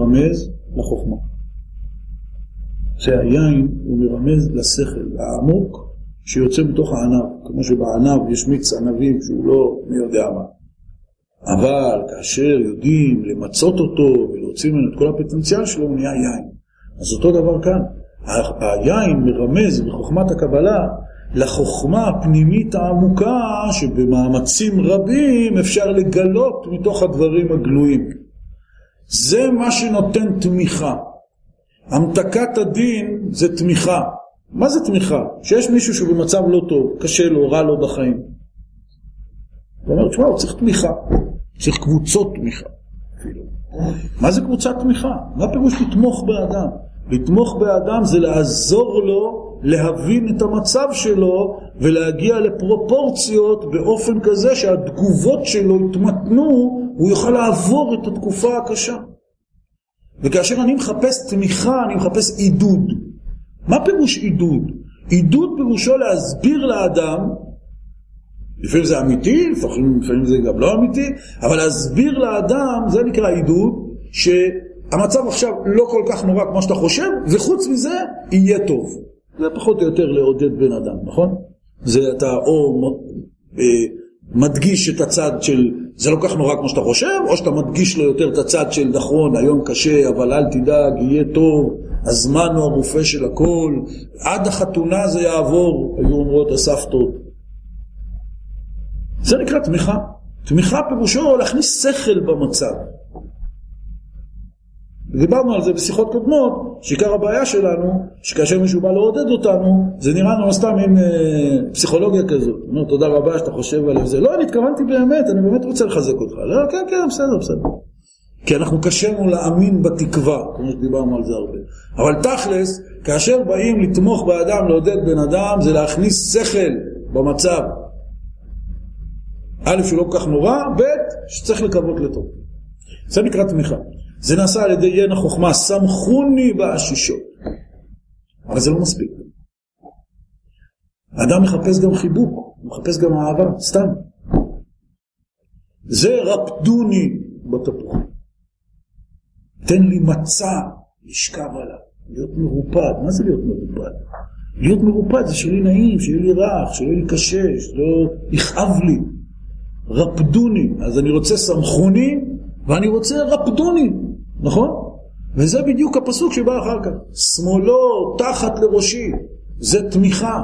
רמז לחוכמה. שהיין הוא מרמז לשכל העמוק שיוצא מתוך הענב, כמו שבענב יש מיץ ענבים שהוא לא מי יודע מה. אבל כאשר יודעים למצות אותו ולהוציא ממנו את כל הפוטנציאל שלו, הוא נהיה יין. אז אותו דבר כאן. היין מרמז בחוכמת הקבלה לחוכמה הפנימית העמוקה שבמאמצים רבים אפשר לגלות מתוך הדברים הגלויים. זה מה שנותן תמיכה. המתקת הדין זה תמיכה. מה זה תמיכה? שיש מישהו שהוא במצב לא טוב, קשה לו, רע לו בחיים. הוא אומר, תשמע, הוא צריך תמיכה. צריך קבוצות תמיכה. אפילו. מה זה קבוצת תמיכה? מה פירוש לתמוך באדם? לתמוך באדם זה לעזור לו להבין את המצב שלו ולהגיע לפרופורציות באופן כזה שהתגובות שלו יתמתנו, הוא יוכל לעבור את התקופה הקשה. וכאשר אני מחפש תמיכה, אני מחפש עידוד. מה פירוש עידוד? עידוד פירושו להסביר לאדם, לפעמים זה אמיתי, לפעמים זה גם לא אמיתי, אבל להסביר לאדם, זה נקרא עידוד, שהמצב עכשיו לא כל כך נורא כמו שאתה חושב, וחוץ מזה יהיה טוב. זה פחות או יותר לעודד בן אדם, נכון? זה אתה או מדגיש את הצד של זה לא כך נורא כמו שאתה חושב, או שאתה מדגיש לו יותר את הצד של נכון, היום קשה, אבל אל תדאג, יהיה טוב, הזמן הוא הרופא של הכל, עד החתונה זה יעבור, היו אומרות הסבתות. זה נקרא תמיכה. תמיכה פירושו להכניס שכל במצב. דיברנו על זה בשיחות קודמות, שעיקר הבעיה שלנו, שכאשר מישהו בא לעודד אותנו, זה נראה לנו סתם עם פסיכולוגיה כזאת. אומר, תודה רבה שאתה חושב עליו זה. לא, אני התכוונתי באמת, אני באמת רוצה לחזק אותך. לא, כן, כן, בסדר. כי אנחנו קשרנו להאמין בתקווה, כמו שדיברנו על זה הרבה. אבל תכלס, כאשר באים לתמוך באדם, לעודד בן אדם, זה להכניס שכל במצב. א' שהוא לא כל כך נורא, ב' שצריך לקוות לטוב. זה נקרא תמיכה. זה נעשה על ידי ין החוכמה, סמכוני באשישות. אבל זה לא מספיק. האדם מחפש גם חיבוק, מחפש גם אהבה, סתם. זה רפדוני בתפוח. תן לי מצע, לשכב עליו, להיות מרופד. מה זה להיות מרופד? להיות מרופד זה שיהיה לי נעים, שיהיה לי רך, שיהיה לי קשה, שלא יכאב לי. רפדוני, אז אני רוצה סמכוני, ואני רוצה רפדוני, נכון? וזה בדיוק הפסוק שבא אחר כך. שמאלו תחת לראשי, זה תמיכה.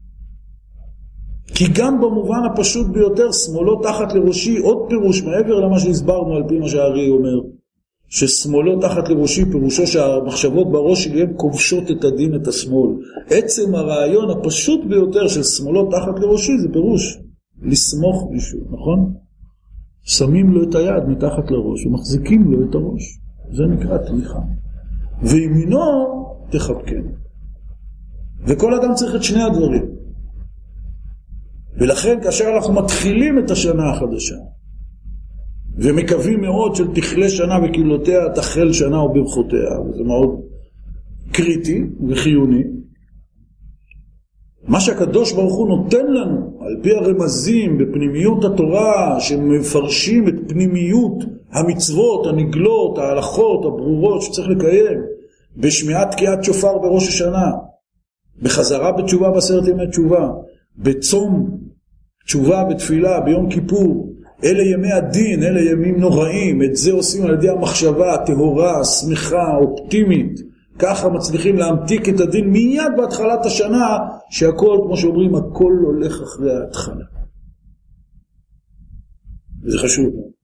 כי גם במובן הפשוט ביותר, שמאלו תחת לראשי, עוד פירוש מעבר למה שהסברנו על פי מה שהארי אומר, ששמאלו תחת לראשי פירושו שהמחשבות בראש שלי הן כובשות את הדין את השמאל. עצם הרעיון הפשוט ביותר של שמאלו תחת לראשי זה פירוש לסמוך מישהו, נכון? שמים לו את היד מתחת לראש ומחזיקים לו את הראש. זה נקרא תמיכה. וימינו תחבקן. וכל אדם צריך את שני הדברים. ולכן כאשר אנחנו מתחילים את השנה החדשה ומקווים מאוד של תכלה שנה וקללותיה תחל שנה וברכותיה, וזה מאוד קריטי וחיוני, מה שהקדוש ברוך הוא נותן לנו על פי הרמזים בפנימיות התורה שמפרשים את פנימיות המצוות, הנגלות, ההלכות, הברורות שצריך לקיים בשמיעת תקיעת שופר בראש השנה, בחזרה בתשובה בעשרת ימי תשובה, בצום תשובה בתפילה ביום כיפור, אלה ימי הדין, אלה ימים נוראים, את זה עושים על ידי המחשבה הטהורה, שמחה, אופטימית. ככה מצליחים להמתיק את הדין מיד בהתחלת השנה, שהכל, כמו שאומרים, הכל הולך אחרי ההתחלה. וזה חשוב.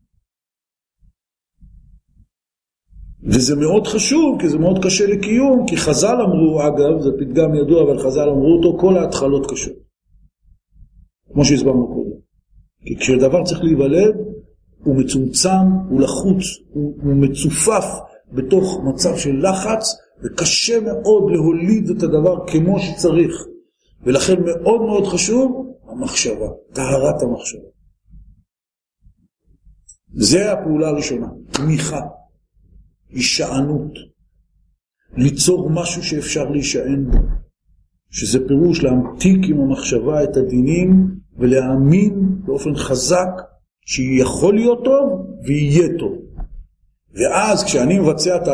וזה מאוד חשוב, כי זה מאוד קשה לקיום, כי חז"ל אמרו, אגב, זה פתגם ידוע, אבל חז"ל אמרו אותו, כל ההתחלות קשות. כמו שהסברנו קודם. כי כשדבר צריך להיוולד, הוא מצומצם, הוא לחוץ, הוא מצופף בתוך מצב של לחץ, וקשה מאוד להוליד את הדבר כמו שצריך. ולכן מאוד מאוד חשוב המחשבה, טהרת המחשבה. זה הפעולה הראשונה, תמיכה, הישענות, ליצור משהו שאפשר להישען בו, שזה פירוש להמתיק עם המחשבה את הדינים ולהאמין באופן חזק שיכול להיות טוב ויהיה טוב. ואז כשאני מבצע את